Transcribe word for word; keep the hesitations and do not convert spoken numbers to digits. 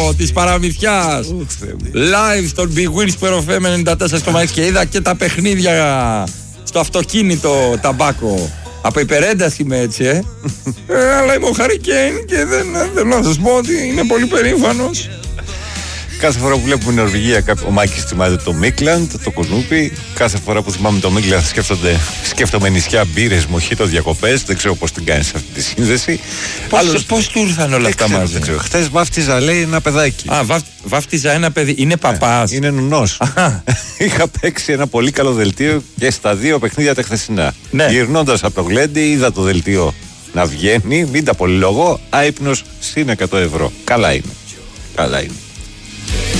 της παραμυθιάς. Live στον Big Win Sport εφ εμ ενενήντα τέσσερα κόμμα έξι και είδα και τα παιχνίδια στο αυτοκίνητο ταμπάκο. Από υπερένταση είμαι έτσι, ε. ε αλλά είμαι ο Harry Kane και δεν θέλω να σας πω ότι είναι πολύ περήφανος. Κάθε φορά που βλέπουμε Νορβηγία, ο Μάκης θυμάται το Μίκλαντ, το κουνούπι. Κάθε φορά που θυμάμαι το Μίκλαντ σκέφτομαι νησιά, μπύρες, μοχίτο, διακοπές. Δεν ξέρω πώς την κάνεις αυτή τη σύνδεση. Πώς, Άλλος... πώς του ήρθαν όλα αυτά μαζί? Δεν ξέρω. Χθες βάφτιζα, λέει, ένα παιδάκι. Α, βάφ, βάφτιζα ένα παιδί. Είναι παπάς. Ε, είναι νουνός. Είχα παίξει ένα πολύ καλό δελτίο και στα δύο παιχνίδια τα χθεσινά. Ναι. Γυρνώντας από το γλέντι, είδα το δελτίο να βγαίνει. Μην τα πολυλογώ. Άϊπνος συν εκατό ευρώ. Καλά είναι. Καλά είναι.